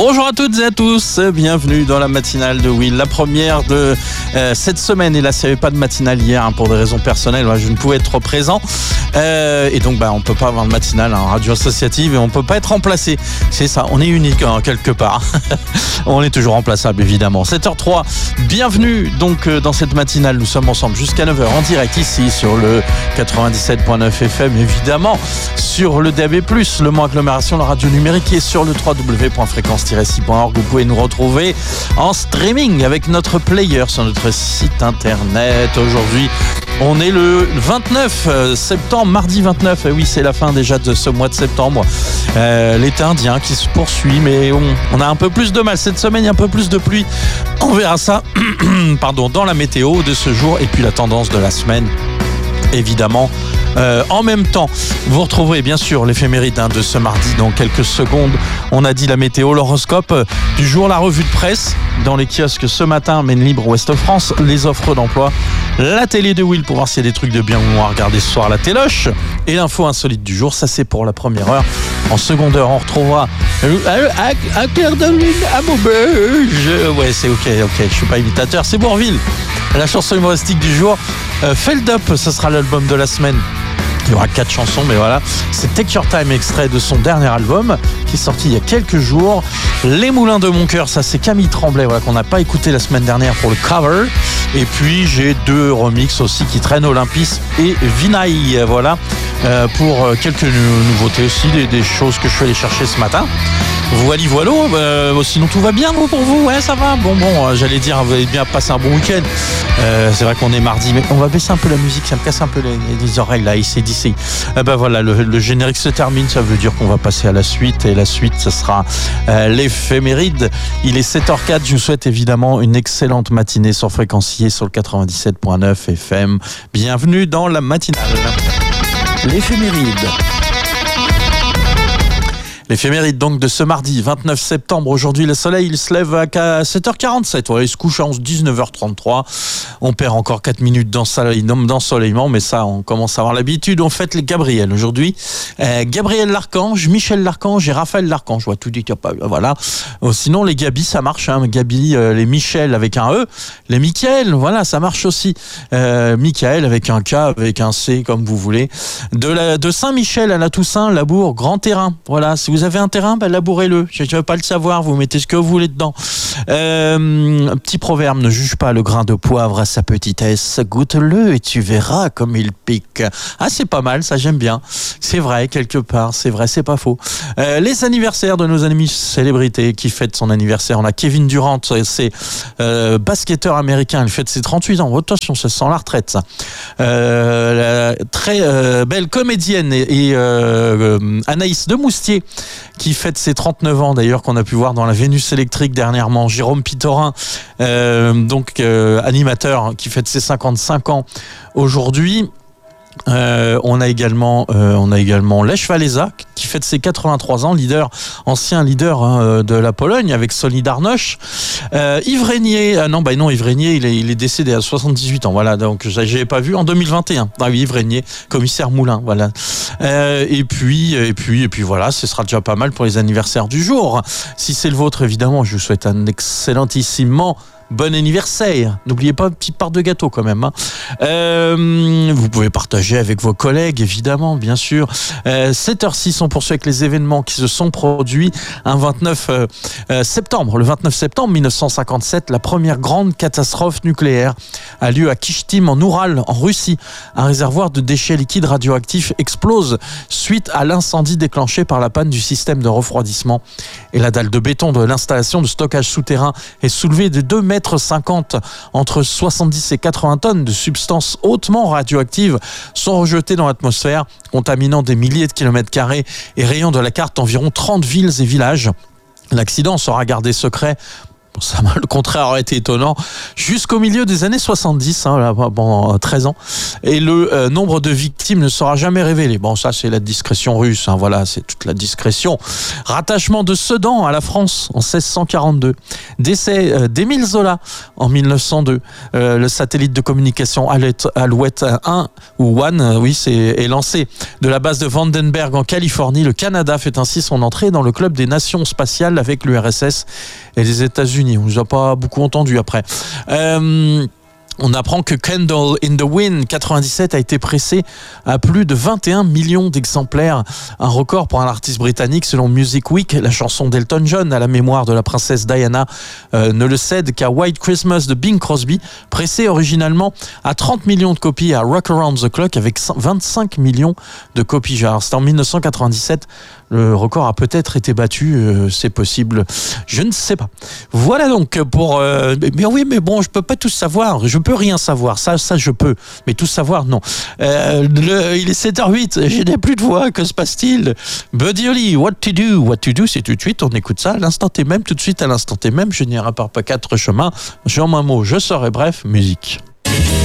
Bonjour à toutes et à tous, bienvenue dans la matinale de Will, la première de cette semaine. Et là, s'il n'y avait pas de matinale hier, pour des raisons personnelles, je ne pouvais être présent. Et donc, on ne peut pas avoir de matinale en radio associative et on ne peut pas être remplacé. C'est ça, on est unique quelque part. On est toujours remplaçable, évidemment. 7h03, bienvenue donc dans cette matinale. Nous sommes ensemble jusqu'à 9h en direct ici sur le 97.9 FM, évidemment, sur le DAB+, le Mans Agglomération, la radio numérique, et sur le www.fréquence-6.org. Vous pouvez nous retrouver en streaming avec notre player sur notre site internet. Aujourd'hui, on est le 29 septembre, mardi 29. Et oui, c'est la fin déjà de ce mois de septembre. L'été indien qui se poursuit, mais on a un peu plus de mal. Cette semaine, il y a un peu plus de pluie. On verra ça dans la météo de ce jour et puis la tendance de la semaine, évidemment. En même temps, vous retrouverez bien sûr l'éphéméride de ce mardi dans quelques secondes. On a dit la météo, l'horoscope du jour, la revue de presse dans les kiosques ce matin, Maine Libre, Ouest-France, les offres d'emploi, la télé de Will pour voir s'il y a des trucs de bien à regarder ce soir, la téloche, et l'info insolite du jour. Ça, c'est pour la première heure. En seconde heure, on retrouvera un clair de lune à Maubeuge. Ouais, c'est ok, je suis pas imitateur, c'est Bourville. La chanson humoristique du jour, Feld Up, ce sera l'album de la semaine. Il y aura 4 chansons, mais voilà. C'est Take Your Time, extrait de son dernier album, qui est sorti il y a quelques jours. Les Moulins de mon cœur, ça c'est Camille Tremblay, qu'on n'a pas écouté la semaine dernière pour le cover. Et puis j'ai 2 remixes aussi qui traînent, Olympis et Vinaï, pour quelques nouveautés aussi, des choses que je suis allé chercher ce matin. Voilà, sinon tout va bien pour vous, ouais, ça va. Bon, j'allais dire, vous avez bien passé un bon week-end. C'est vrai qu'on est mardi, mais on va baisser un peu la musique, ça me casse un peu les oreilles là, ici, d'ici. Le générique se termine, ça veut dire qu'on va passer à la suite, et la suite, ce sera l'éphéméride. Il est 7h04, je vous souhaite évidemment une excellente matinée sur Fréquencier, sur le 97.9 FM. Bienvenue dans la matinale. L'éphéméride. L'éphéméride donc de ce mardi 29 septembre. Aujourd'hui, le soleil il se lève à 7h47. Il se couche à 19h33. On perd encore 4 minutes d'ensoleillement, mais ça, on commence à avoir l'habitude. On fête les Gabriel aujourd'hui. Gabriel l'Archange, Michel l'Archange et Raphaël l'Archange. Tout dit, voilà. Sinon, les Gabi, ça marche. Gabi, les Michel avec un E. Les Michael, ça marche aussi. Michael avec un K, avec un C, comme vous voulez. De Saint-Michel à la Toussaint, labour, grand terrain. Voilà, si vous avez un terrain, labourez-le. Je ne veux pas le savoir, vous mettez ce que vous voulez dedans. Un petit proverbe, ne juge pas le grain de poivre à sa petitesse, goûte-le et tu verras comme il pique. Ah, c'est pas mal, ça j'aime bien. C'est vrai, quelque part, c'est vrai, c'est pas faux. Les anniversaires de nos amis célébrités qui fêtent son anniversaire. On a Kevin Durant, c'est basketteur américain, il fête ses 38 ans. Attention, ça sent la retraite, ça. La très belle comédienne et Anaïs Demoustier, qui fête ses 39 ans d'ailleurs, qu'on a pu voir dans la Vénus électrique dernièrement. Jérôme Pitorin, animateur, qui fête ses 55 ans aujourd'hui. On a également Lech Walesa qui fête ses 83 ans, ancien leader de la Pologne avec Solidarność. Yves Régnier, Yves Régnier, il est décédé à 78 ans. Voilà, donc j'avais pas vu en 2021. Ah oui, Yves Régnier, commissaire Moulin, voilà. Et puis voilà, ce sera déjà pas mal pour les anniversaires du jour. Si c'est le vôtre, évidemment, je vous souhaite un excellentissimo bon anniversaire. N'oubliez pas une petite part de gâteau quand même. Vous pouvez partager avec vos collègues, évidemment, bien sûr. 7h06, on poursuit avec les événements qui se sont produits un 29 septembre. Le 29 septembre 1957, la première grande catastrophe nucléaire a lieu à Kishtim, en Oural, en Russie. Un réservoir de déchets liquides radioactifs explose suite à l'incendie déclenché par la panne du système de refroidissement. Et la dalle de béton de l'installation de stockage souterrain est soulevée de 2,50 mètres, entre 70 et 80 tonnes de substances hautement radioactives sont rejetées dans l'atmosphère, contaminant des milliers de kilomètres carrés et rayant de la carte environ 30 villes et villages. L'accident sera gardé secret Le contraire aurait été étonnant. Jusqu'au milieu des années 70, pendant 13 ans. Et le nombre de victimes ne sera jamais révélé. Bon, ça, c'est la discrétion russe. Voilà, c'est toute la discrétion. Rattachement de Sedan à la France en 1642. Décès d'Émile Zola en 1902. Le satellite de communication Alouette 1 ou One, est lancé de la base de Vandenberg en Californie. Le Canada fait ainsi son entrée dans le club des nations spatiales avec l'URSS et les États-Unis. On ne nous a pas beaucoup entendu après. On apprend que Candle in the Wind 97 a été pressé à plus de 21 millions d'exemplaires. Un record pour un artiste britannique selon Music Week. La chanson d'Elton John à la mémoire de la princesse Diana ne le cède qu'à White Christmas de Bing Crosby, pressé originalement à 30 millions de copies à Rock Around the Clock avec 25 millions de copies. Alors, c'était en 1997. Le record a peut-être été battu, c'est possible, je ne sais pas. Voilà donc pour... mais bon, je peux pas tout savoir, je peux rien savoir, ça je peux, mais tout savoir, non. Il est 7h08, je n'ai plus de voix, que se passe-t-il? Buddy Holly, What to Do, c'est tout de suite, on écoute ça à l'instant T même, tout de suite à l'instant T même, je n'irai pas 4 chemins, j'ai en un mot, je serai bref, musique.